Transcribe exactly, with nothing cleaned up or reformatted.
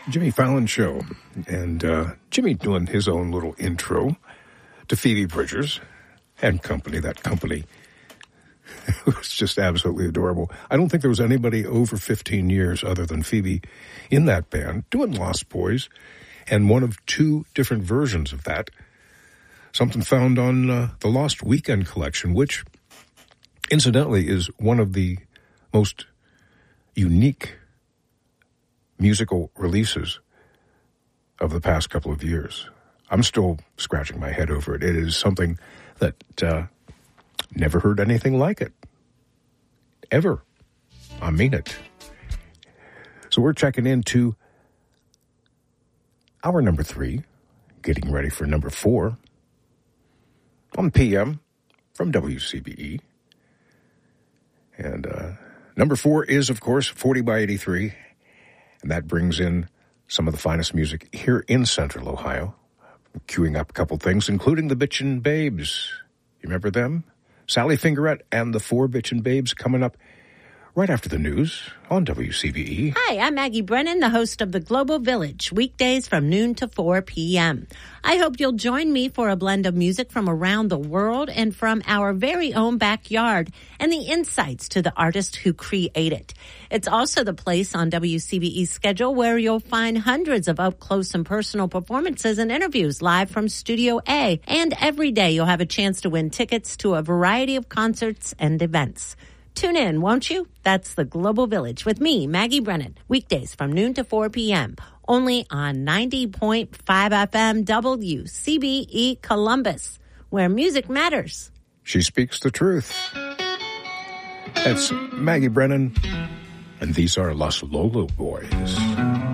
Jimmy Fallon Show. And uh, Jimmy doing his own little intro to Phoebe Bridgers and company. That company was just absolutely adorable. I don't think there was anybody over fifteen years other than Phoebe in that band doing Lost Boys, and one of two different versions of that. Something found on uh, the Lost Weekend collection, which, incidentally, is one of the most unique musical releases of the past couple of years. I'm still scratching my head over it. It is something that uh, never heard anything like it. Ever. I mean it. So we're checking into hour number three, getting ready for number four on P M from W C B E. And uh, number four is, of course, forty by eighty-three. And that brings in some of the finest music here in Central Ohio. I'm queuing up a couple things, including the Bitchin' Babes. You remember them? Sally Fingerette and the Four Bitchin' Babes coming up right after the news on W C B E. Hi, I'm Maggie Brennan, the host of The Global Village, weekdays from noon to four p.m. I hope you'll join me for a blend of music from around the world and from our very own backyard and the insights to the artist who create it. It's also the place on W C B E's schedule where you'll find hundreds of up-close and personal performances and interviews live from Studio A. And every day you'll have a chance to win tickets to a variety of concerts and events. Tune in, won't you? That's The Global Village with me, Maggie Brennan, weekdays from noon to four p.m. Only on ninety point five F M W C B E Columbus, where music matters. She speaks the truth. That's Maggie Brennan, and these are Los Lolo Boys.